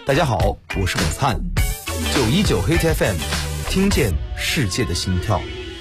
大家好，我是猛灿，919黑 FM， 听见世界的心跳。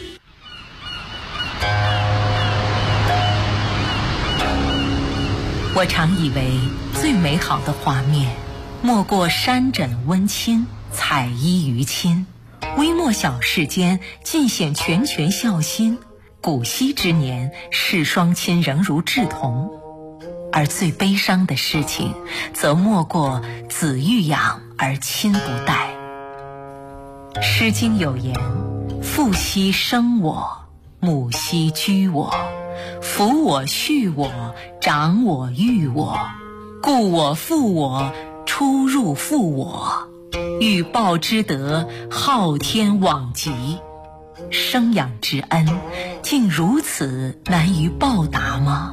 我常以为最美好的画面，莫过山枕温馨，彩衣娱亲，微末小事间，尽显拳拳孝心。古稀之年，世双亲仍如稚童。而最悲伤的事情，则莫过子欲养而亲不待。诗经有言：父兮生我，母兮居我，抚我畜我，长我育我，故我负我，出入负我，欲报之德，昊天罔极。生养之恩，竟如此难于报答吗？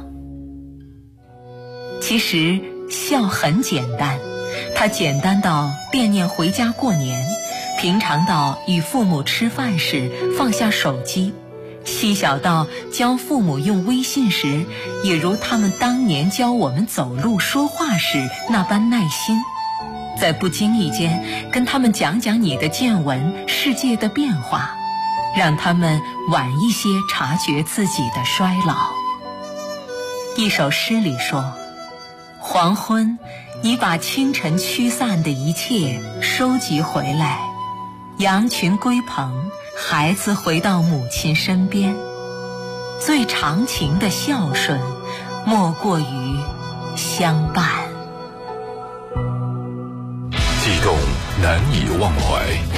其实孝很简单，它简单到惦念回家过年，平常到与父母吃饭时放下手机，细小到教父母用微信时，也如他们当年教我们走路说话时那般耐心，在不经意间跟他们讲讲你的见闻、世界的变化，让他们晚一些察觉自己的衰老。一首诗里说，黄昏，你把清晨驱散的一切收集回来，羊群归棚，孩子回到母亲身边。最长情的孝顺，莫过于相伴。 悸动难以忘怀，